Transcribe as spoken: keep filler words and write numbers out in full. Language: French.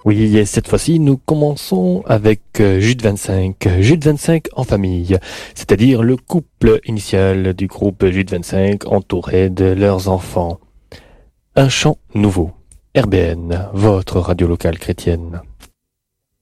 Oui, et cette fois-ci, nous commençons avec euh, Jude vingt-cinq. Jude vingt-cinq en famille, c'est-à-dire le couple initial du groupe Jude vingt-cinq entouré de leurs enfants. Un chant nouveau. R B N, votre radio locale chrétienne.